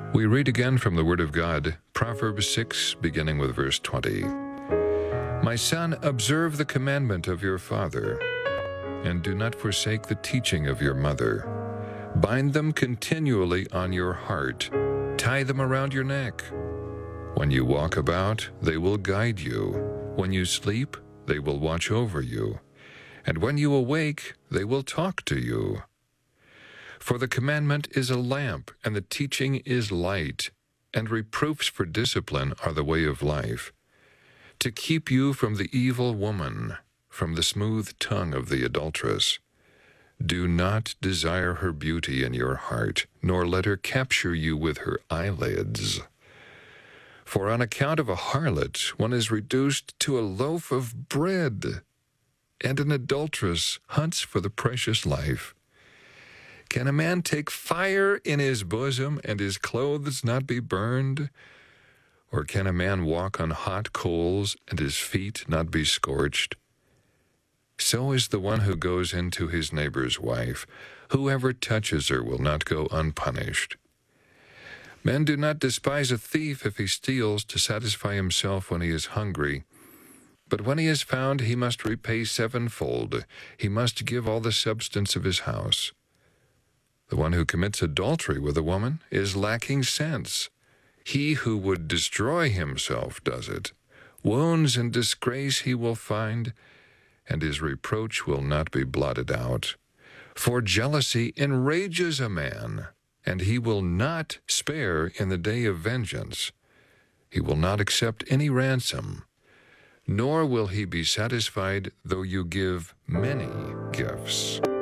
We read again from the Word of God, Proverbs 6, beginning with verse 20. My son, observe the commandment of your father, and do not forsake the teaching of your mother. Bind them continually on your heart. Tie them around your neck. When you walk about, they will guide you. When you sleep, they will watch over you. And when you awake, they will talk to you. For the commandment is a lamp, and the teaching is light, and reproofs for discipline are the way of life, to keep you from the evil woman, from the smooth tongue of the adulteress. Do not desire her beauty in your heart, nor let her capture you with her eyelids. For on account of a harlot, one is reduced to a loaf of bread, and an adulteress hunts for the precious life. Can a man take fire in his bosom, and his clothes not be burned? Or can a man walk on hot coals, and his feet not be scorched? So is the one who goes into his neighbor's wife. Whoever touches her will not go unpunished. Men do not despise a thief if he steals to satisfy himself when he is hungry. But when he is found, he must repay sevenfold. He must give all the substance of his house. The one who commits adultery with a woman is lacking sense. He who would destroy himself does it. Wounds and disgrace he will find, and his reproach will not be blotted out. For jealousy enrages a man, and he will not spare in the day of vengeance. He will not accept any ransom, nor will he be satisfied though you give many gifts.